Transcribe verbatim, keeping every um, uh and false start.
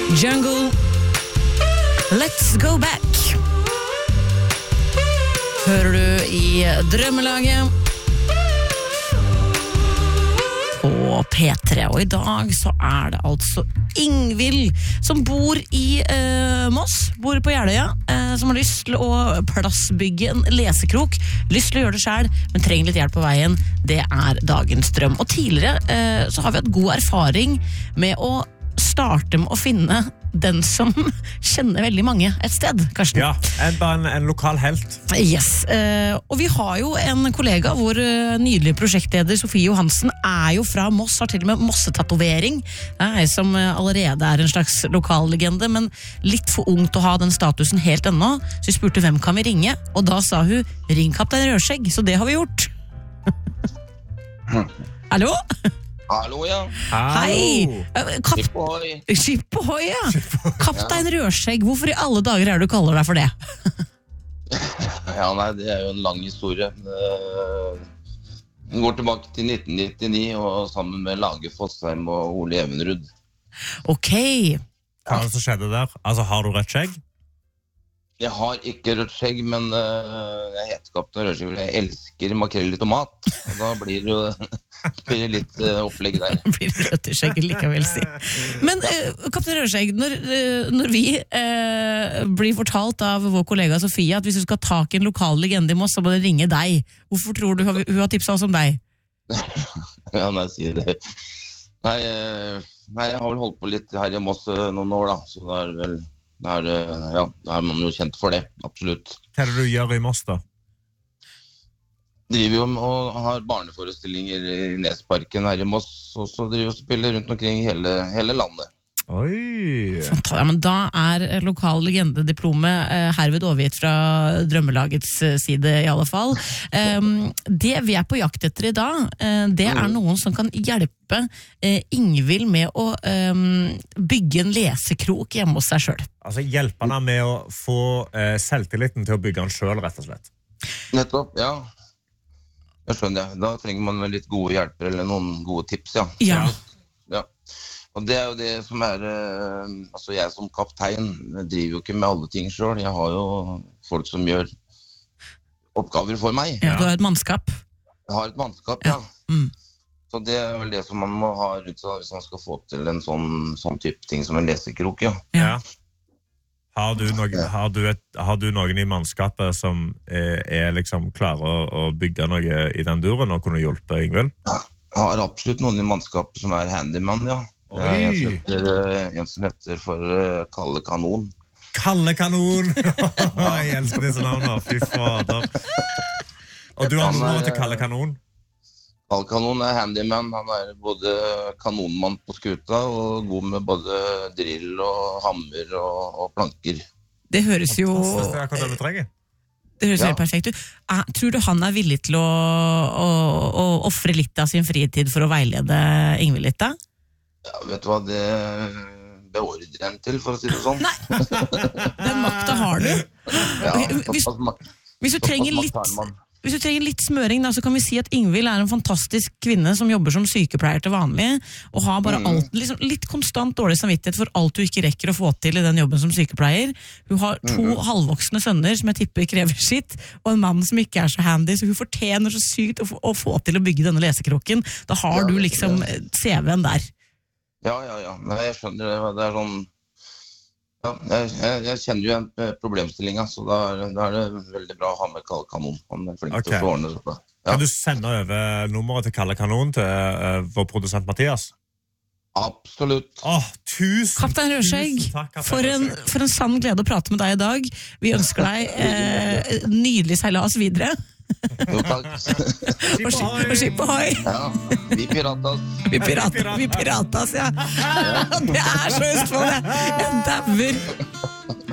Jungle, let's go back. Hører du i Drømmelaget på P tre, og i dag så er det altså Ingvild som bor i eh, Moss, bor på Jeløya, eh, som har lyst til å plassbygge en lesekrok, lyst til å gjøre det selv, men trenger litt hjelp på veien. Det er dagens drøm. Og tidligere eh, så har vi hatt god erfaring med å starte med å finne den som kjenner veldig mange et sted, Karsten. Ja, en, en, en lokal helt. Yes, uh, og vi har jo en kollega, vår uh, nydelige prosjektleder Sofie Johansen er jo fra Moss, har til og med Mosse-tatovering, uh, som uh, allerede er en slags lokallegende, men litt for ung til å ha den statusen helt ennå, så vi spurte hvem kan vi ringe, og da sa hun, ring kaptein Rødskjegg, så det har vi gjort. Hallo? Hallo, ja. Hei! Kap- Skip ohoi. Skip ohoi, ja. Kaptein Rødskjegg, hvorfor i alle dager er du kaller deg for det? Ja, nei, det er jo en lang historie. Den går tilbake til nitten nittini, og sammen med Lage Fossheim og Ole Evenrud. Ok. Hva er det som skjedde der? Altså, har du rødt skjegg? Jeg har ikke rødt skjegg, men uh, jeg heter kaptein Rødskjegg, for jeg elsker makrell i tomat. Og da blir det jo blir det litt uh, opplegg der. Blir det rødt i skjegget likevel, si. Men uh, kaptein Rødskjegg, når, uh, når vi uh, blir fortalt av vår kollega Sofie at hvis du skal ta tak i en lokal legende i Moss, så må det ringe deg. Hvorfor tror du hun har tipset oss om deg? Ja, nei, jeg sier det. Nei, uh, nei, jeg har vel holdt på litt her i Moss uh, noen år, da, så det er vel... Det er, ja, da er man jo kjent for det, absolutt. Hva er det du gjør i Moss da? Driver jo og har barneforestillinger i Nesparken her i Moss, og så driver og spiller rundt omkring hele, hele landet. Oi! Ja, men da er lokal legendediplomet eh, herved overgitt fra Drømmelagets eh, side i alle fall. Um, det vi er på jakt etter i dag, eh, det er noen som kan hjelpe eh, Ingvild med å um, bygge en lesekrok hjemme hos seg selv. Altså hjelpe henne med å få eh, selvtilliten til å bygge den selv, rett og slett. Nettopp, ja. Jeg skjønner, da trenger man litt gode hjelper eller noen gode tips, ja. Ja. Ja. Og det er jo det som er, altså jeg som kaptein driver jo ikke med alle ting selv. Jeg har jo folk som gjør oppgaver for meg. Ja, du har et mannskap. Jeg har et mannskap, ja. Ja. Mm. Så det er vel det som man må ha rundt seg hvis man skal få til en sånn, sånn type ting som en lesekrok, ja. Ja. Har du, noen, har, du et, har du noen i mannskapet som er, er liksom klare å, å bygge noe i den duren og kunne hjelpe Ingvild? Ja, jeg har absolutt noen i mannskapet som er handyman, ja. En som, heter, en som heter for uh, Kalle Kanon. Kalle Kanon! Jeg elsker disse navnene, fy fader. Og du har nummeret til Kalle Kanon? Kalle Kanon er handyman. Han er både kanonmann på skuta og god med både drill og hammer og, og planker. Det høres jo... Det er akkurat det vi trenger. Det høres Ja. helt perfekt ut. Eh, Tror du han er villig til å, å, å offre litt av sin fritid for å veilede Ingvild litt da? Ja, vet du hva, det beordrer en til, for å si det sånn. Nei, den makta har du. Ja, Hvis, såpass makt- hvis, du trenger såpass litt, makt har man. hvis du trenger litt smøring, da, så kan vi si at Ingvild er en fantastisk kvinne som jobber som sykepleier til vanlig, og har bare alt, liksom, litt konstant dårlig samvittighet for alt du ikke rekker å få til i den jobben som sykepleier. Hun har to halvvoksne sønner som jeg tipper krever sitt, og en mann som ikke er så handy, så hun fortjener så sykt å få, å få til å bygge denne lesekroken. Da har Ja, du det- liksom ja. C V-en der. Ja, ja, ja. Nei, jeg skjønner det. Det er sånn... Ja, jeg, jeg, jeg kjenner jo en problemstilling, så da er, da er det veldig bra å ha med Kalle Kanon. Han er flink Ok. til å få ordne det. Ja, Kan du sende over nummeret til Kalle Kanon til uh, vår produsent Mathias? absolutt. Åh, tusen, Kaptein Rødskjegg, tusen takk, Kaptein for en, Rødskjegg. for en sann glede å prate med deg i dag. Vi ønsker deg eh, nydelig seilas videre. Jo, takk. Og skip, og skip ohoi! Ja, vi piratas. Vi pirater, vi piratas, ja. Det er så Østfold, det. Jeg dauer.